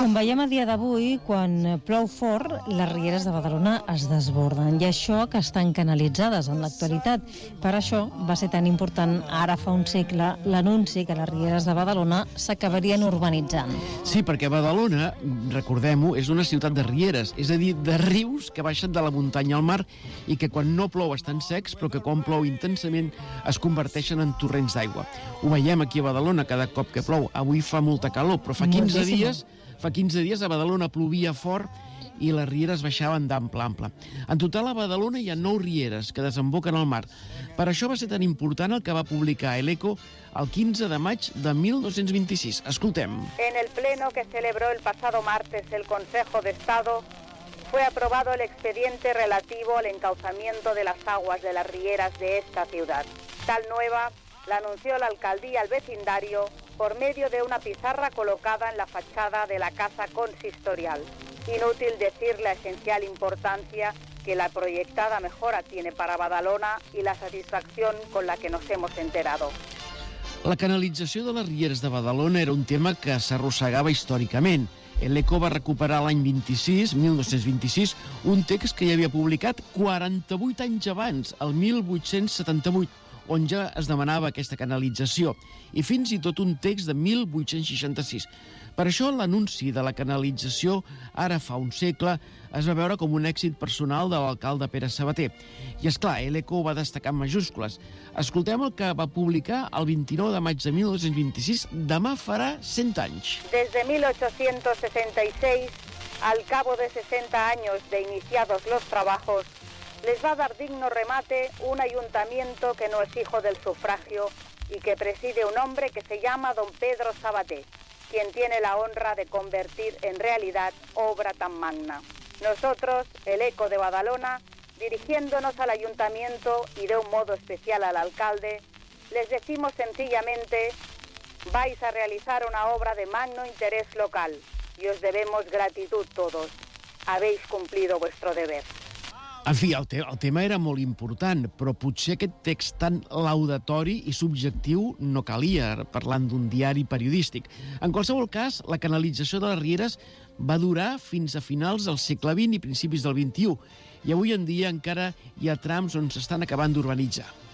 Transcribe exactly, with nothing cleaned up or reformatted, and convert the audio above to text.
Com veiem a dia d'avui, quan plou fort, les rieres de Badalona es desborden, i això que estan canalitzades en l'actualitat. Per això va ser tan important ara fa un segle l'anunci que les rieres de Badalona s'acabarien urbanitzant. Sí, perquè Badalona, recordem-ho, és una ciutat de rieres, és a dir, de rius que baixen de la muntanya al mar i que quan no plou estan secs, però que quan plou intensament es converteixen en torrents d'aigua. Ho veiem aquí a Badalona cada cop que plou. Avui fa molta calor, però fa quinze dies... Fa quinze dies a Badalona plovia fort i les rieres baixaven d'ample a ample. En total, a Badalona hi ha nou rieres que desemboquen al mar. Per això va ser tan important el que va publicar el ECO el quinze de maig de mil nou-cents vint-i-sis. Escoltem. En el pleno que celebró el pasado martes el Consejo de Estado fue aprobado el expediente relativo al encauzamiento de las aguas de las rieras de esta ciudad. Tal nueva la anunció la alcaldía al vecindario por medio de una pizarra colocada en la fachada de la casa consistorial. Inútil decir la esencial importancia que la proyectada mejora tiene para Badalona y la satisfacción con la que nos hemos enterado. La canalització de les rieres de Badalona era un tema que s'arrossegava històricament. L'ECO va recuperar l'any vint-i-sis, mil nou-cents vint-i-sis, un text que ja havia publicat quaranta-vuit anys abans, el mil vuit-cents setanta-vuit, on ja es demanava aquesta canalització, i fins i tot un text de mil vuit-cents seixanta-sis. Per això l'anunci de la canalització, ara fa un segle, es va veure com un èxit personal de l'alcalde Pere Sabater. I és clar, l'ECO va destacar en majúscules. Escoltem el que va publicar el vint-i-nou de maig de mil nou-cents vint-i-sis, demà farà cent anys. Desde mil ochocientos sesenta y seis, al cabo de sesenta años de iniciados los trabajos, les va a dar digno remate un ayuntamiento que no es hijo del sufragio y que preside un hombre que se llama don Pedro Sabater, quien tiene la honra de convertir en realidad obra tan magna. Nosotros, el ECO de Badalona, dirigiéndonos al ayuntamiento y de un modo especial al alcalde, les decimos sencillamente: vais a realizar una obra de magno interés local y os debemos gratitud todos. Habéis cumplido vuestro deber. En fi, el, te el tema era molt important, però potser aquest text tan laudatori i subjectiu no calia, parlant d'un diari periodístic. En qualsevol cas, la canalització de les rieres va durar fins a finals del segle vint i principis del vint-i-u, i avui en dia encara hi ha trams on s'estan acabant d'urbanitzar.